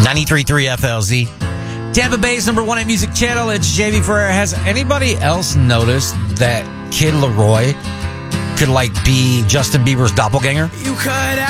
93.3 FLZ. Tampa Bay's number one hit music channel. It's JV Ferrer. Has anybody else noticed that Kid Laroi could, be Justin Bieber's doppelganger? You cut